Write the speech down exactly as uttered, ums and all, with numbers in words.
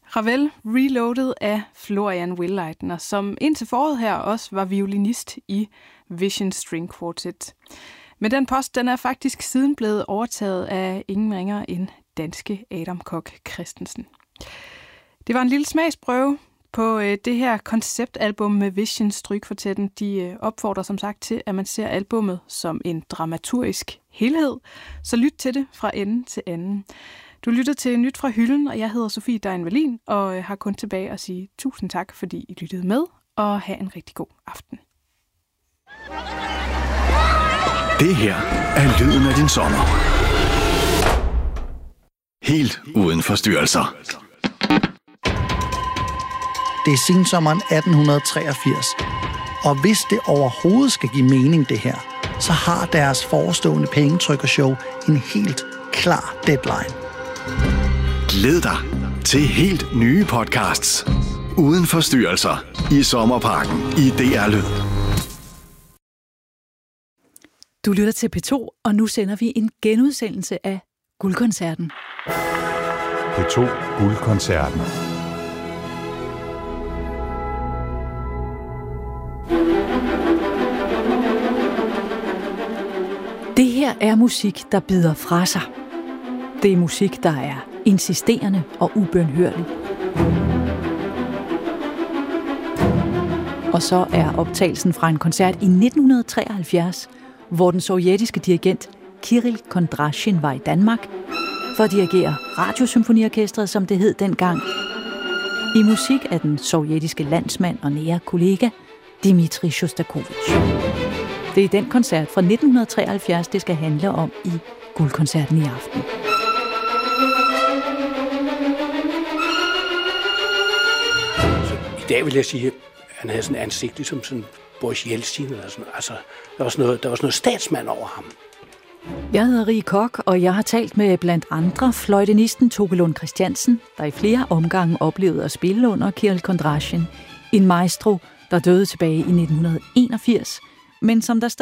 Ravel Reloaded af Florian Willeitner, som indtil foråret her også var violinist i Vision String Quartet. Men den post den er faktisk siden blevet overtaget af ingen ringer end danske Adam Koch Christensen. Det var en lille smagsprøve på øh, det her konceptalbum med Vision Strygkvartetten. De øh, opfordrer som sagt til, at man ser albummet som en dramaturgisk helhed, så lyt til det fra ende til anden. Du lytter til Nyt fra Hylden, og jeg hedder Sofie Dein Wallin, og øh, har kun tilbage at sige tusind tak, fordi I lyttede med, og have en rigtig god aften. Det her er lyden af din sommer. Helt uden forstyrrelser. Det er sensommeren atten treogfirs, og hvis det overhovedet skal give mening det her, så har deres forestående pengetrykkershow en helt klar deadline. Glæd dig til helt nye podcasts uden forstyrrelser i Sommerparken i D R Lyd. Du lytter til P to, og nu sender vi en genudsendelse af Guldkoncerten. P to Guldkoncerten. Det her er musik, der bider fra sig. Det er musik, der er insisterende og ubønhørlig. Og så er optagelsen fra en koncert i nitten treoghalvfjerds, hvor den sovjetiske dirigent Kirill Kondrasjin var i Danmark for at dirigere Radiosymfoniorkestret, som det hed dengang, i musik af den sovjetiske landsmand og nære kollega Dmitri Sjostakovitj. Det er den koncert fra nitten treoghalvfjerds, det skal handle om i Guldkoncerten i aften. I dag vil jeg sige, at han havde sådan et ansigt, ligesom sådan Boris Jeltsin eller sådan. Altså, der var sådan noget, der var sådan noget statsmand over ham. Jeg hedder Rie Koch, og jeg har talt med blandt andre fløjtenisten Toke Lund Christiansen, der i flere omgange oplevede at spille under Kirill Kondrasjin, en maestro, der døde tilbage i nitten enogfirs, men som der